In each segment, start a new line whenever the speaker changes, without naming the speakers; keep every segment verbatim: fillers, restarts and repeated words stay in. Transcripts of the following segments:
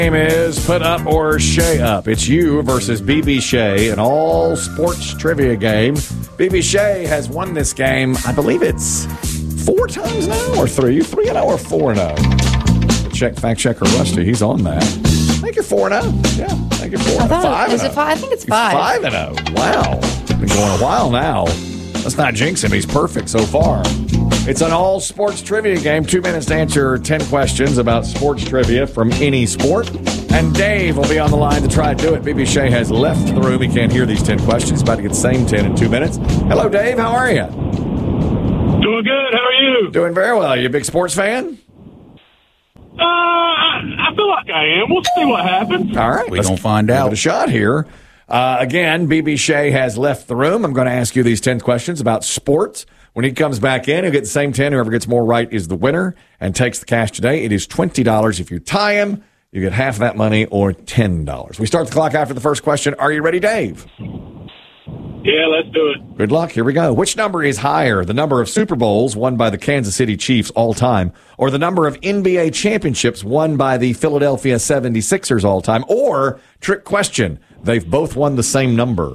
Game is Put Up or Shay Up. It's you versus B B Shay, an all sports trivia game. B B Shay has won this game, I believe it's four times now, or three? Three and oh or four and oh? Check fact checker Rusty. He's on that. I think you're four and oh. Yeah, I think you're four.
I thought
five
it, is
and
it five? I think it's
He's
five.
Five and oh. Wow, been going a while now. Let's not jinx him. He's perfect so far. It's an all sports trivia game. Two minutes to answer ten questions about sports trivia from any sport. And Dave will be on the line to try to do it. B B Shay has left the room. He can't hear these ten questions. He's about to get the same ten in two minutes. Hello, Dave. How are you?
Doing good. How are you?
Doing very well. You a big sports fan?
Uh, I, I feel like I am. We'll see what happens.
All right.
We don't find
Give
out.
it a shot here. Uh, again, B B Shay has left the room. I'm going to ask you these ten questions about sports. When he comes back in, he'll get the same ten. Whoever gets more right is the winner and takes the cash today. It is twenty dollars. If you tie him, you get half of that money or ten dollars. We start the clock after the first question. Are you ready, Dave?
Yeah, let's do it.
Good luck. Here we go. Which number is higher, the number of Super Bowls won by the Kansas City Chiefs all time, or the number of N B A championships won by the Philadelphia seventy-sixers all time? Or, trick question, they've both won the same number.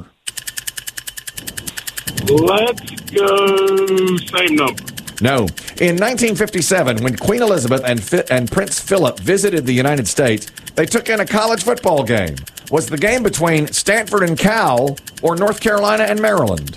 Let's go same number.
No. In nineteen fifty-seven, when Queen Elizabeth and, Fi- and Prince Philip visited the United States, they took in a college football game. Was the game between Stanford and Cal or North Carolina and Maryland?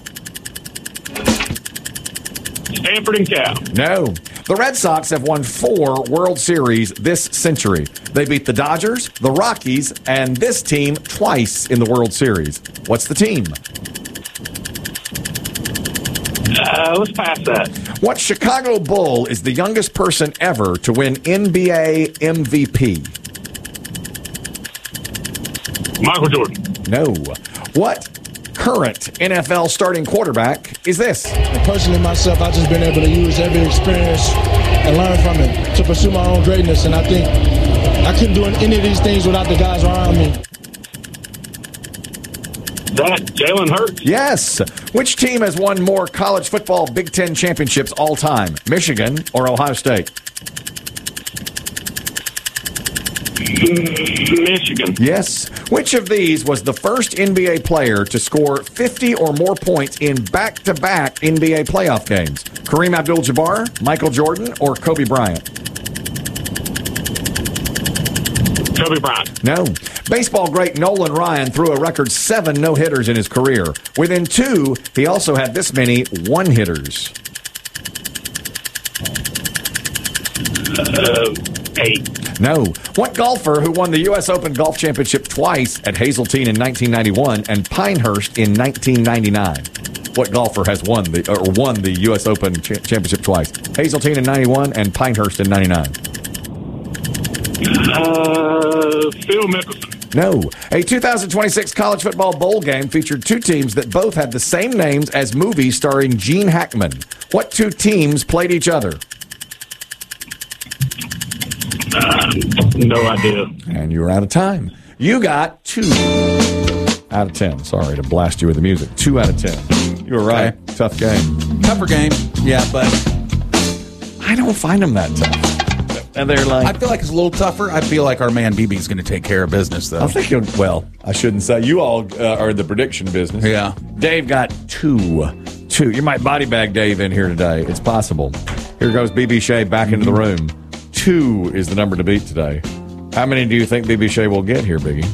Stanford and Cal.
No. The Red Sox have won four World Series this century. They beat the Dodgers, the Rockies, and this team twice in the World Series. What's the team?
Uh, let's pass that.
What Chicago Bull is the youngest person ever to win N B A M V P?
Michael Jordan.
No. What current N F L starting quarterback is this?
And personally, myself, I've just been able to use every experience and learn from it to pursue my own greatness. And I think I couldn't do any of these things without the guys around me.
That Jalen Hurts.
Yes. Which team has won more college football Big Ten championships all time? Michigan or Ohio State?
Michigan.
Yes. Which of these was the first N B A player to score fifty or more points in back-to-back N B A playoff games? Kareem Abdul-Jabbar, Michael Jordan, or Kobe Bryant?
Kobe Bryant.
No. Baseball great Nolan Ryan threw a record seven no-hitters in his career. Within two, he also had this many one-hitters.
Uh, eight.
No. What golfer who won the U S Open Golf Championship twice at Hazeltine in nineteen ninety-one and Pinehurst in nineteen ninety-nine? What golfer has won the or won the U S Open cha- Championship twice? Hazeltine in ninety-one and Pinehurst in ninety-nine.
Uh, Phil Mickelson.
No. A two thousand twenty-six college football bowl game featured two teams that both had the same names as movies starring Gene Hackman. What two teams played each other?
Uh, no idea.
And you were out of time. You got two out of ten. Sorry to blast you with the music. Two out of ten. You were right.
Okay.
Tough game.
Tougher game. Yeah, but
I don't find them that tough. And they're like,
I feel like it's a little tougher. I feel like our man B B's going to take care of business, though.
I think, you'll, well, I shouldn't say. You all uh, are in the prediction business.
Yeah.
Dave got two. Two. You might body bag Dave in here today. It's possible. Here goes B B Shay back into the room. Two is the number to beat today. How many do you think B B Shay will get here, Biggie?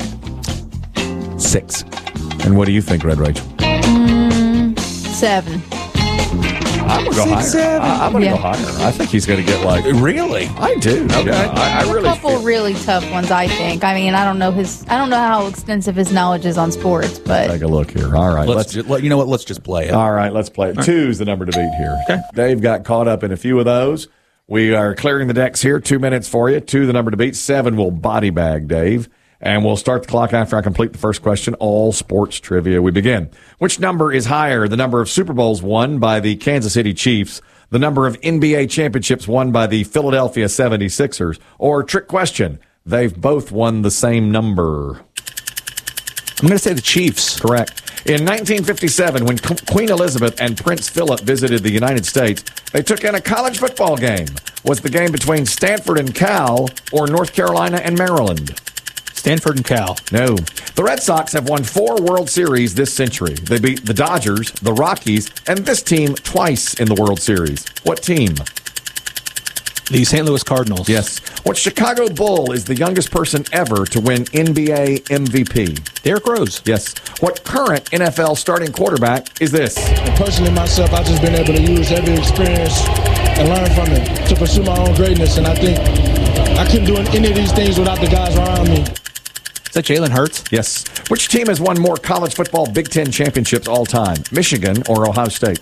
Six.
And what do you think, Red Rachel?
Mm, seven.
I'm going to go
Six,
higher.
seven.
I, I'm going to
Yeah.
go higher. I think he's going to get like...
Really?
I do.
Okay.
Yeah, I, I
There's
really
a couple
feel-
really tough ones, I think. I mean, I don't know his. I don't know how extensive his knowledge is on sports, but
Take a look here. All right.
Let's,
Let's,
ju- let, you know what? Let's just play it.
all right, let's play it. Two is the number to beat here.
Okay.
Dave got caught up in a few of those. We are clearing the decks here. Two minutes for you. Two, the number to beat. Seven will body bag Dave. And we'll start the clock after I complete the first question. All sports trivia. We begin. Which number is higher? The number of Super Bowls won by the Kansas City Chiefs, the number of N B A championships won by the Philadelphia seventy-sixers, or trick question, they've both won the same number?
I'm going to say the Chiefs.
Correct. In nineteen fifty-seven, when Queen Elizabeth and Prince Philip visited the United States, they took in a college football game. was the game between Stanford and Cal or North Carolina and Maryland?
Stanford and Cal.
No. The Red Sox have won four World Series this century. They beat the Dodgers, the Rockies, and this team twice in the World Series. What team?
The Saint Louis Cardinals.
Yes. What Chicago Bull is the youngest person ever to win N B A M V P?
Derrick Rose.
Yes. What current N F L starting quarterback is this?
And personally, myself, I've just been able to use every experience and learn from it to pursue my own greatness. And I think I couldn't do any of these things without the guys around me.
Is that Jalen Hurts?
Yes. Which team has won more college football Big Ten championships all time? Michigan or Ohio State?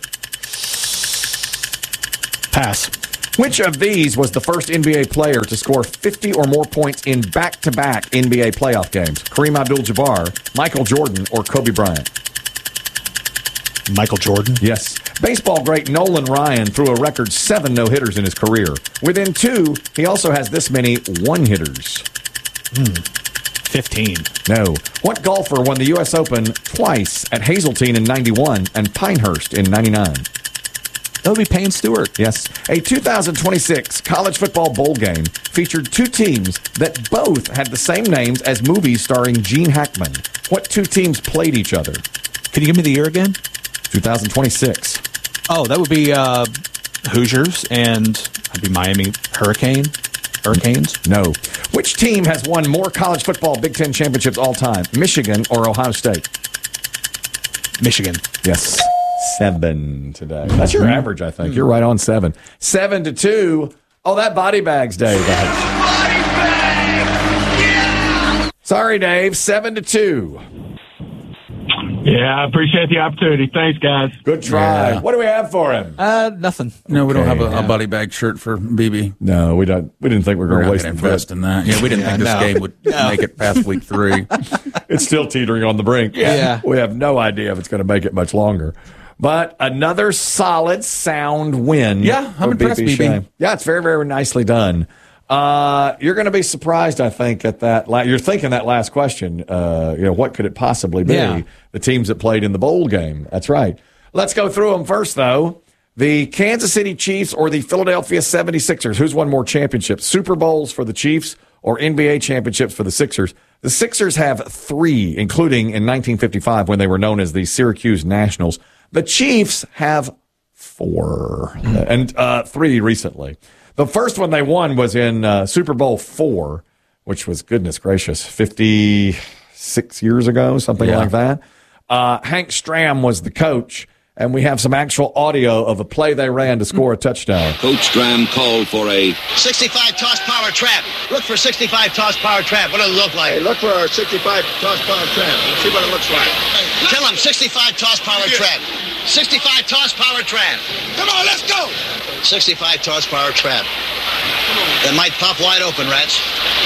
Pass.
Which of these was the first N B A player to score fifty or more points in back-to-back N B A playoff games? Kareem Abdul-Jabbar, Michael Jordan, or Kobe Bryant?
Michael Jordan.
Yes. Baseball great Nolan Ryan threw a record seven no-hitters in his career. Within two, he also has this many one-hitters.
Hmm. fifteen.
No. What golfer won the U S Open twice at Hazeltine in ninety-one and Pinehurst in ninety-nine?
That would be Payne Stewart.
Yes. A two thousand twenty-six college football bowl game featured two teams that both had the same names as movies starring Gene Hackman. What two teams played each other?
Can you give me the year again?
two thousand twenty-six.
Oh, that would be uh, Hoosiers and that'd be Miami Hurricane. Hurricanes?
No. Which team has won more college football Big Ten championships all time? Michigan or Ohio State?
Michigan.
Yes. Seven today. That's your average, I think. You're right on seven. Seven to two. Oh, that body bag's Dave. Body bag! Yeah! Sorry, Dave. Seven to two.
Yeah, I appreciate the opportunity. Thanks, guys.
Good try.
Yeah.
What do we have for him?
Uh, nothing.
No, we don't have a,
yeah.
a buddy bag shirt for B B.
No, we don't. We didn't think we were
We're
going to
not
waste
going to
the
invest in that. Yeah, we didn't
Yeah,
think this
no.
game would make it past week three.
It's still teetering on the brink.
Yeah.
We have no idea if it's going to make it much longer. But another solid, sound win.
Yeah, I'm
for
impressed, B B.
Shea. Yeah, it's very, very nicely done. Uh, you're going to be surprised, I think, at that. La- you're thinking that last question. Uh, you know, what could it possibly be?
Yeah.
The teams that played in the bowl game. That's right. Let's go through them first, though. The Kansas City Chiefs or the Philadelphia seventy-sixers? Who's won more championships? Super Bowls for the Chiefs or N B A championships for the Sixers? The Sixers have three, including in nineteen fifty-five when they were known as the Syracuse Nationals. The Chiefs have four, mm. and uh, three recently. The first one they won was in uh, Super Bowl four, which was, goodness gracious, fifty-six years ago, something
Yeah.
like that. Uh, Hank Stram was the coach, and we have some actual audio of a play they ran to score a touchdown.
Coach Stram called for a
sixty-five toss power trap. Look for sixty-five toss power trap. What does it look like?
Hey, look for our sixty-five toss power trap. Let's see what it looks like.
Tell him sixty-five toss power
Yeah.
trap. sixty-five toss power trap.
Come on, let's go.
sixty-five toss power trap. That might pop wide open, rats.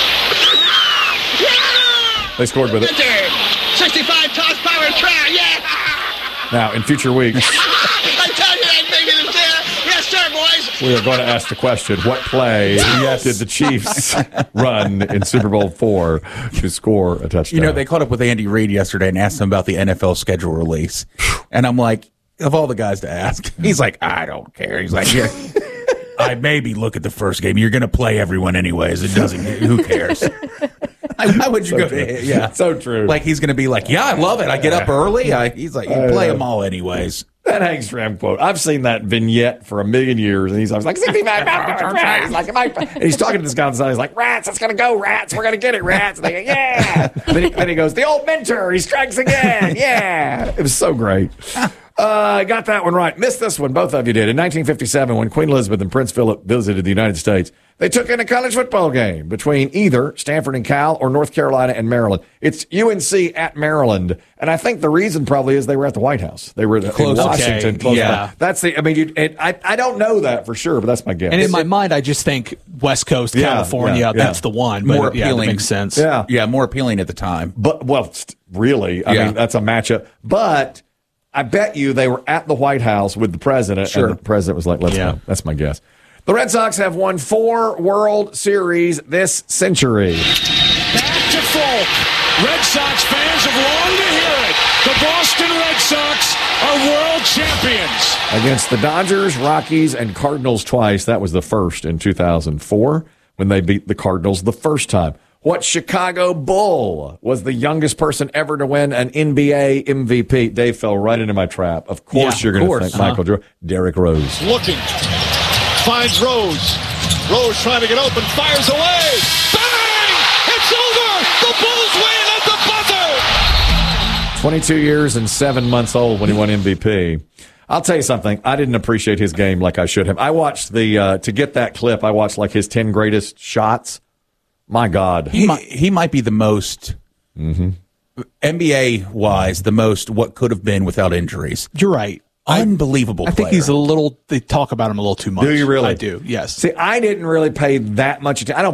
They scored with it.
Enter. sixty-five toss power trap. Yeah.
Now, in future weeks,
I tell you that thing is there. Yes, sir, boys.
we are going to ask the question, what play did the Chiefs run in Super Bowl four to score a touchdown?
You know, they caught up with Andy Reid yesterday and asked him about the N F L schedule release. And I'm like, of all the guys to ask, he's like, I don't care. He's like, yeah, I maybe look at the first game. You're going to play everyone anyways. It doesn't, who cares? Like, why would you
So
go
true.
to, yeah.
So true.
Like, he's going to be like, yeah, I love it. I get up early. I, he's like, you play them all anyways.
That Hank Stram quote. I've seen that vignette for a million years, and he's always like, sixty-five rats. He's like, am I? And he's talking to this guy on the side. He's like, rats, it's going to go, rats. We're going to get it, rats. And they go, yeah. then, he, then he goes, the old mentor. He strikes again. Yeah. It was so great. Uh, got that one right. Missed this one. Both of you did. In nineteen fifty-seven, when Queen Elizabeth and Prince Philip visited the United States, they took in a college football game between either Stanford and Cal or North Carolina and Maryland. It's U N C at Maryland. And I think the reason probably is they were at the White House. They were
Close.
in Washington.
Okay.
Close
Yeah.
by. That's the, I mean, you, it, I, I don't know that for sure, but that's my guess.
And in my mind, I just think West Coast,
Yeah,
California,
yeah, yeah.
that's the one. But
More
yeah,
appealing.
that makes sense.
Yeah.
Yeah, more appealing at the time.
But, well, st- really, I
Yeah.
mean, that's a matchup. But I bet you they were at the White House with the president,
Sure.
and the president was like, let's
Yeah.
go. That's my guess. The Red Sox have won four World Series this century.
Back to Falk. Red Sox fans have longed to hear it. The Boston Red Sox are world champions.
Against the Dodgers, Rockies, and Cardinals twice. That was the first in two thousand four when they beat the Cardinals the first time. What Chicago Bull was the youngest person ever to win an N B A M V P? Dave fell right into my trap. Of course
Yeah,
you're
of
going to
course.
think Michael Jordan. Derrick Rose.
Looking. Finds Rose. Rose trying to get open. Fires away. Bang! It's over! The Bulls win at the buzzer!
twenty-two years and seven months old when he won M V P. I'll tell you something. I didn't appreciate his game like I should have. I watched the, uh, to get that clip, I watched like his ten greatest shots. My God.
He might, he might be the most,
Mm-hmm.
N B A-wise, the most what could have been without injuries.
You're right.
Unbelievable
I think
player.
he's a little, they talk about him a little too much.
Do you really?
I do, yes.
See, I didn't really pay that much attention. I don't